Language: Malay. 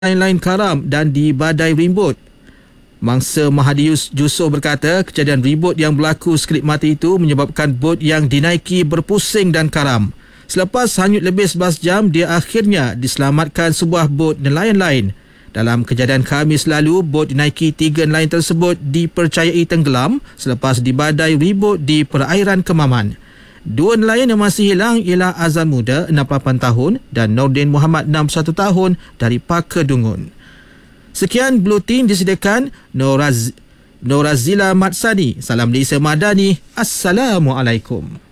lain-lain karam dan di badai rimbut. Mangsa Mahadi Jusoh berkata kejadian ribut yang berlaku sekelip mata itu menyebabkan bot yang dinaiki berpusing dan karam. Selepas hanyut lebih 11 jam, dia akhirnya diselamatkan sebuah bot nelayan lain. Dalam kejadian Khamis lalu, bot dinaiki 3 nelayan tersebut dipercayai tenggelam selepas di badai ribut di perairan Kemaman. 2 nelayan yang masih hilang ialah Azan Muda 68 tahun dan Nordin Muhammad 61 tahun dari Paka Dungun. Sekian Bluetin disediakan Norazila Matsani. Salam Malaysia Madani. Assalamualaikum.